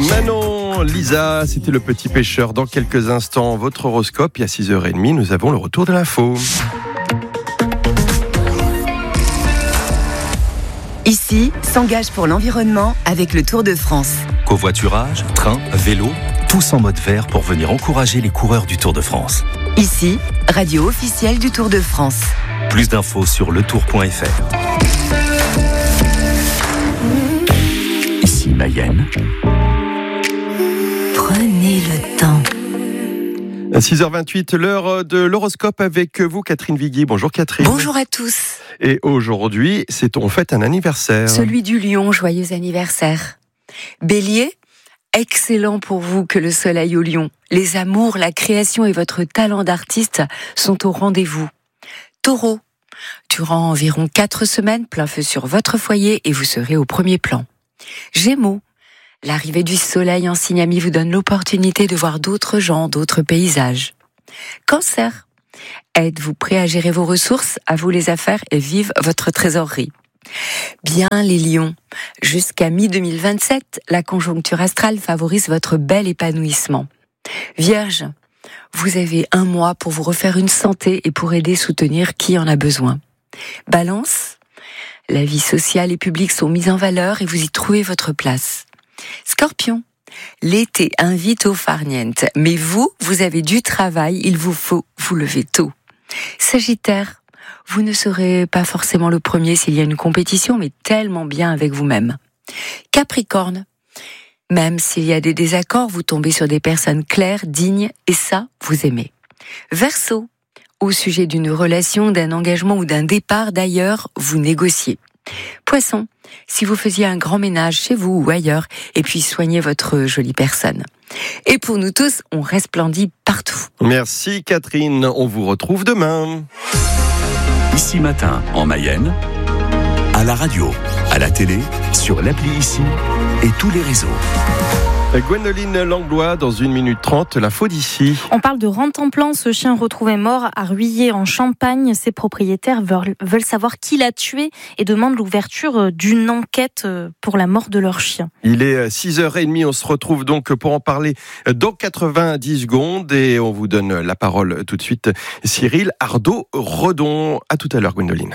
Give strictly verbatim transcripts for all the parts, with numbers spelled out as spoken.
Manon, Lisa, c'était le petit pêcheur. Dans quelques instants, votre horoscope. Et à six heures trente, nous avons le retour de l'info. Ici, s'engage pour l'environnement avec le Tour de France. Covoiturage, train, vélo, tous en mode vert pour venir encourager les coureurs du Tour de France. Ici, radio officielle du Tour de France. Plus d'infos sur le tour point f r. Ici Mayenne. Prenez le temps. À six heures vingt-huit, l'heure de l'horoscope avec vous, Catherine Viguier. Bonjour Catherine. Bonjour à tous. Et aujourd'hui, c'est on fête un anniversaire. Celui du lion, joyeux anniversaire. Bélier, excellent pour vous que le soleil au lion. Les amours, la création et votre talent d'artiste sont au rendez-vous. Taureau, durant environ quatre semaines, plein feu sur votre foyer et vous serez au premier plan. Gémeaux, l'arrivée du soleil en signe ami vous donne l'opportunité de voir d'autres gens, d'autres paysages. Cancer, êtes-vous prêt à gérer vos ressources, à vous les affaires et vive votre trésorerie. Bien les lions, jusqu'à mi deux mille vingt-sept, la conjoncture astrale favorise votre bel épanouissement. Vierge, vous avez un mois pour vous refaire une santé et pour aider et soutenir qui en a besoin. Balance, la vie sociale et publique sont mises en valeur et vous y trouvez votre place. Scorpion, l'été invite au farniente, mais vous, vous avez du travail, il vous faut vous lever tôt. Sagittaire, vous ne serez pas forcément le premier s'il y a une compétition, mais tellement bien avec vous-même. Capricorne, même s'il y a des désaccords, vous tombez sur des personnes claires, dignes, et ça, vous aimez. Verseau, au sujet d'une relation, d'un engagement ou d'un départ d'ailleurs, vous négociez. Poisson, si vous faisiez un grand ménage chez vous ou ailleurs, et puis soignez votre jolie personne. Et pour nous tous, on resplendit partout. Merci Catherine, on vous retrouve demain. Ici Matin, en Mayenne, à la radio, à la télé, sur l'appli Ici et tous les réseaux. Gwendoline Langlois, dans une minute trente, l'info d'ici. On parle de Rentemplan, ce chien retrouvé mort à Ruillé en Champagne. Ses propriétaires veulent, veulent savoir qui l'a tué et demandent l'ouverture d'une enquête pour la mort de leur chien. Il est six heures trente, on se retrouve donc pour en parler dans quatre-vingt-dix secondes et on vous donne la parole tout de suite. Cyril Ardo-Redon, à tout à l'heure Gwendoline.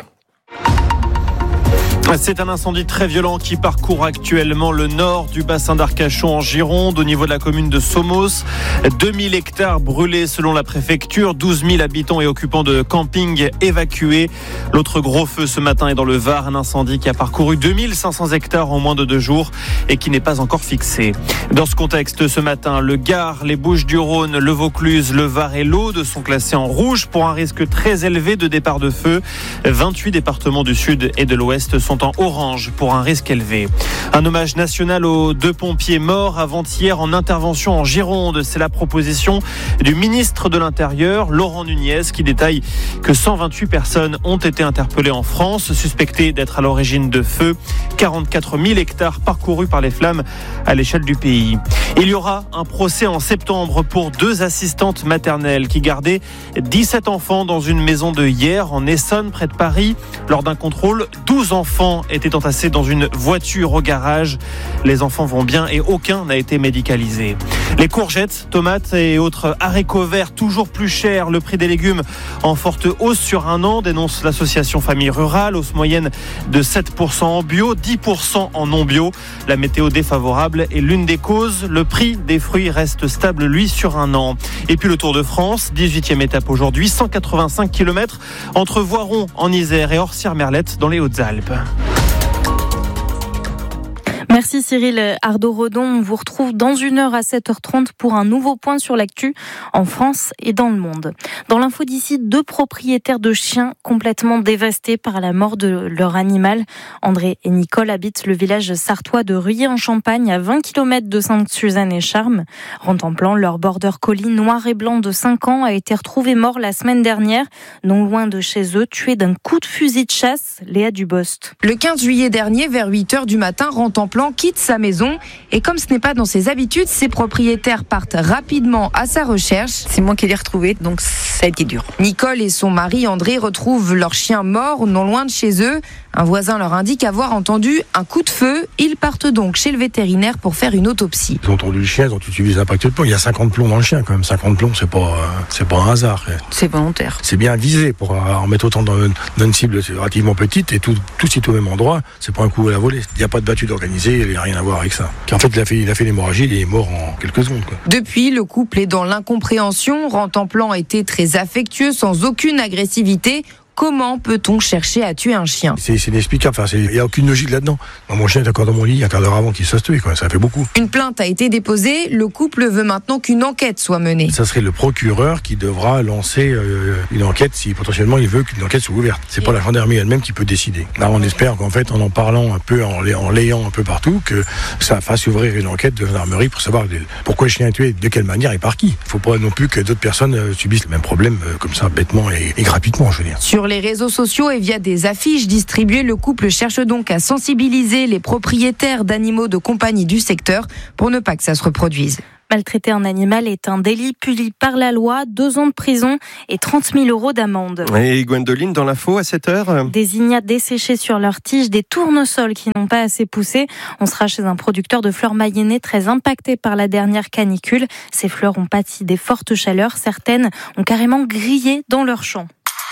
C'est un incendie très violent qui parcourt actuellement le nord du bassin d'Arcachon en Gironde, au niveau de la commune de Somos. deux mille hectares brûlés selon la préfecture, douze mille habitants et occupants de camping évacués. L'autre gros feu ce matin est dans le Var, un incendie qui a parcouru deux mille cinq cents hectares en moins de deux jours et qui n'est pas encore fixé. Dans ce contexte, ce matin, le Gard, les Bouches-du-Rhône, le Vaucluse, le Var et l'Aude sont classés en rouge pour un risque très élevé de départ de feu. vingt-huit départements du sud et de l'ouest sont en orange pour un risque élevé. Un hommage national aux deux pompiers morts avant-hier en intervention en Gironde. C'est la proposition du ministre de l'Intérieur, Laurent Nunez, qui détaille que cent vingt-huit personnes ont été interpellées en France, suspectées d'être à l'origine de feux. quarante-quatre mille hectares parcourus par les flammes à l'échelle du pays. Il y aura un procès en septembre pour deux assistantes maternelles qui gardaient dix-sept enfants dans une maison de Hyères en Essonne, près de Paris. Lors d'un contrôle, douze enfants étaient entassés dans une voiture au garage. Les enfants vont bien et aucun n'a été médicalisé. Les courgettes, tomates et autres haricots verts toujours plus chers. Le prix des légumes en forte hausse sur un an, dénonce l'association Famille Rurale. Hausse moyenne de sept pour cent en bio, dix pour cent en non bio. La météo défavorable est l'une des causes. Le prix des fruits reste stable, lui, sur un an. Et puis le Tour de France, dix-huitième étape aujourd'hui, cent quatre-vingt-cinq kilomètres entre Voiron en Isère et Orsières-Merlette dans les Hautes-Alpes. Merci Cyril Ardo-Redon. On vous retrouve dans une heure à sept heures trente pour un nouveau point sur l'actu en France et dans le monde. Dans l'info d'ici, deux propriétaires de chiens complètement dévastés par la mort de leur animal. André et Nicole habitent le village sartois de Ruillé en Champagne, à vingt kilomètres de Sainte-Suzanne-et-Charmes. Rentemplan, leur border collie noir et blanc de cinq ans a été retrouvé mort la semaine dernière, non loin de chez eux, tué d'un coup de fusil de chasse. Léa Dubost. Le quinze juillet dernier, vers huit heures du matin, Rentemplan quitte sa maison et comme ce n'est pas dans ses habitudes, ses propriétaires partent rapidement à sa recherche. C'est moi qui l'ai retrouvé, donc ça a été dur. Nicole et son mari André retrouvent leur chien mort non loin de chez eux. Un voisin leur indique avoir entendu un coup de feu. Ils partent donc chez le vétérinaire pour faire une autopsie. Ils ont entendu le chien, ils ont tout suivi les impacts de plomb. Il y a cinquante plombs dans le chien quand même. cinquante plombs, c'est pas, euh, c'est pas un hasard. C'est volontaire. C'est bien visé pour en mettre autant dans une, dans une cible relativement petite et tout, tout situé au même endroit. C'est pas un coup à la volée. Il n'y a pas de battue organisée, il n'y a rien à voir avec ça. En fait, il a fait, il a fait l'hémorragie, il est mort en quelques secondes, quoi. Depuis, le couple est dans l'incompréhension. Rantanplan était très affectueux, sans aucune agressivité. Comment peut-on chercher à tuer un chien ? C'est, c'est inexplicable, enfin, il n'y a aucune logique là-dedans. Moi, mon chien est encore dans mon lit un quart d'heure avant qu'il se fasse tuer, quoi. Ça fait beaucoup. Une plainte a été déposée, le couple veut maintenant qu'une enquête soit menée. Ça serait le procureur qui devra lancer euh, une enquête si potentiellement il veut qu'une enquête soit ouverte. C'est pas la gendarmerie elle-même qui peut décider. Là, on espère qu'en fait, en en parlant un peu, en, en layant un peu partout, que ça fasse ouvrir une enquête de gendarmerie pour savoir pourquoi le chien est tué, de quelle manière et par qui. Il faut pas non plus que d'autres personnes euh, subissent le même problème euh, comme ça, bêtement et, et gratuitement, je veux dire. Sur les réseaux sociaux et via des affiches distribuées, le couple cherche donc à sensibiliser les propriétaires d'animaux de compagnie du secteur pour ne pas que ça se reproduise. Maltraiter un animal est un délit puni par la loi, deux ans de prison et trente mille euros d'amende. Et Gwendoline, dans l'info à cette heure ? Des ignates desséchés sur leurs tiges, des tournesols qui n'ont pas assez poussé. On sera chez un producteur de fleurs mayennais très impacté par la dernière canicule. Ces fleurs ont pâti des fortes chaleurs. Certaines ont carrément grillé dans leurs champs.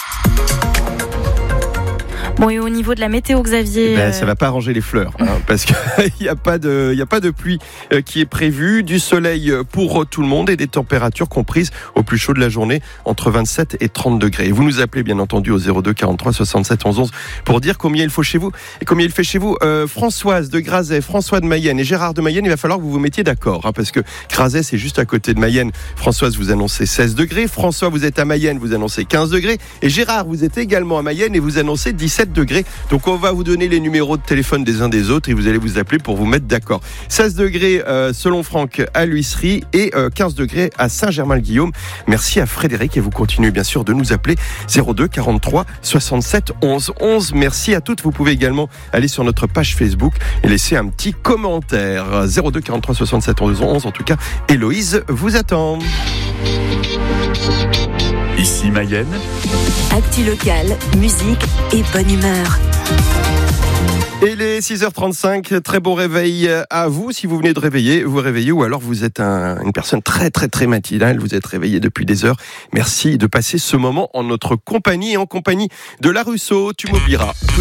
Bon, et au niveau de la météo, Xavier, eh ben, euh... ça va pas arranger les fleurs, hein, parce qu'il n'y a pas de, il y a pas de pluie euh, qui est prévue, du soleil pour tout le monde et des températures comprises au plus chaud de la journée entre vingt-sept et trente degrés. Et vous nous appelez bien entendu au zéro deux quarante-trois soixante-sept onze onze pour dire combien il faut chez vous et combien il fait chez vous. Euh, Françoise de Grazet, François de Mayenne et Gérard de Mayenne, il va falloir que vous vous mettiez d'accord, hein, parce que Grazet c'est juste à côté de Mayenne. Françoise, vous annoncez seize degrés. François, vous êtes à Mayenne, vous annoncez quinze degrés. Et Gérard, vous êtes également à Mayenne et vous annoncez dix-sept degrés. Donc on va vous donner les numéros de téléphone des uns des autres et vous allez vous appeler pour vous mettre d'accord. seize degrés euh, selon Franck à l'Huisserie et euh, quinze degrés à Saint-Germain-le-Guillaume. Merci à Frédéric et vous continuez bien sûr de nous appeler zéro deux quarante-trois soixante-sept onze onze. Merci à toutes. Vous pouvez également aller sur notre page Facebook et laisser un petit commentaire. zéro deux quarante-trois soixante-sept onze onze. En tout cas, Héloïse vous attend. Ici Mayenne. Actu locale, musique et bonne humeur. Et les six heures trente-cinq, très bon réveil à vous. Si vous venez de réveiller, vous réveillez ou alors vous êtes un, une personne très très très matinale, vous êtes réveillé depuis des heures. Merci de passer ce moment en notre compagnie et en compagnie de La Russo. Tu m'oublieras.